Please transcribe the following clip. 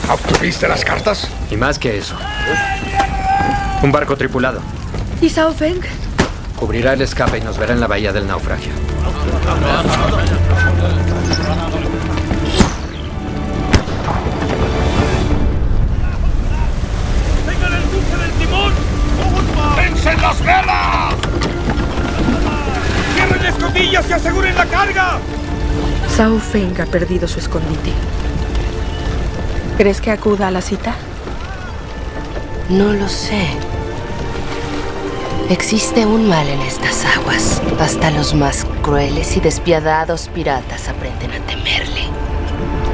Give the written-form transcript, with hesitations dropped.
¿Obtuviste las cartas? Y más que eso. Un barco tripulado. ¿Y Zhao Feng? Cubrirá el escape y nos verá en la bahía del naufragio. ¡Tengan el buque del timón! ¡Vencen las velas! ¡Cierren escotillas y aseguren la carga! Zhao Feng ha perdido su escondite. ¿Crees que acuda a la cita? No lo sé. Existe un mal en estas aguas. Hasta los más crueles y despiadados piratas aprenden a temerle.